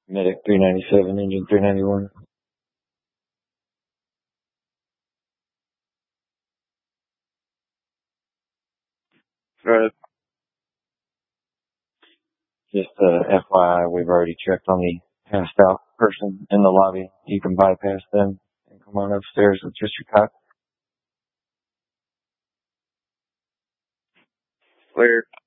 Medic 397, engine 391. Right. Just FYI, we've already checked on the passed out person in the lobby. You can bypass them and come on upstairs with just your cop. Clear.